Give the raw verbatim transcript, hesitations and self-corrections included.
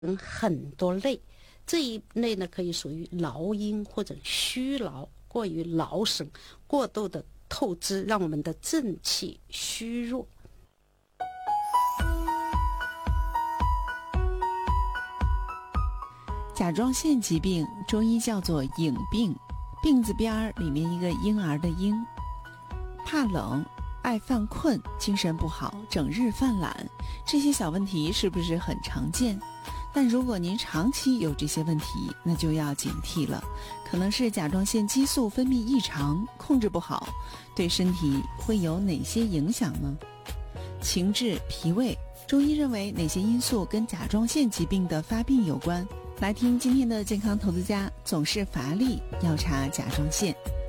嗯，很多类，这一类呢可以属于劳阴或者虚劳，过于劳神，过度的透支，让我们的正气虚弱。 甲状腺疾病中医叫做隐病，病字边儿里面一个婴儿的婴，怕冷，爱犯困，精神不好，整日犯懒，这些小问题是不是很常见？但如果您长期有这些问题，那就要警惕了，可能是甲状腺激素分泌异常，控制不好，对身体会有哪些影响呢？情志、脾胃，中医认为哪些因素跟甲状腺疾病的发病有关？来听今天的健康投资家，总是乏力，要查甲状腺。